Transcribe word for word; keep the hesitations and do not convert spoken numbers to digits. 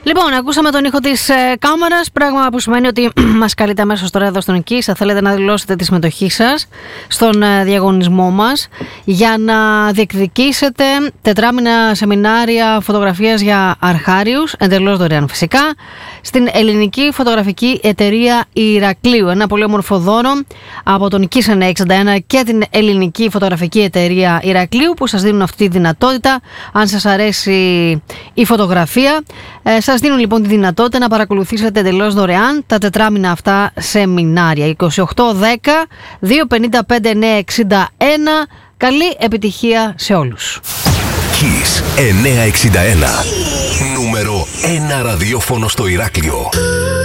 Λοιπόν, ακούσαμε τον ήχο της ε, κάμερας, πράγμα που σημαίνει ότι μας καλείτε αμέσως τώρα εδώ στον Εκείς. Θα θέλετε να δηλώσετε τη συμμετοχή σας στον ε, διαγωνισμό μας για να διεκδικήσετε τετράμινα σεμινάρια φωτογραφίας για αρχάριους, εντελώς δωρεάν φυσικά, στην ελληνική φωτογραφική εταιρεία Ηρακλείου. Ένα πολύ όμορφο δώρο από τον Εκείς εννιακόσια εξήντα ένα και την ελληνική φωτογραφική εταιρεία Ηρακλείου που σας δίνουν αυτή τη δυνατότητα. Αν σας αρέσει η φωτογραφία, ε, σας δίνουν λοιπόν τη δυνατότητα να παρακολουθήσετε εντελώς δωρεάν τα τετράμινα αυτά σεμινάρια. είκοσι οκτώ δέκα διακόσια πενήντα πέντε εννιακόσια εξήντα ένα. Καλή επιτυχία σε όλους. Εκείς εννιακόσια εξήντα ένα. Νούμερο ένα ραδιόφωνο στο Ηράκλειο.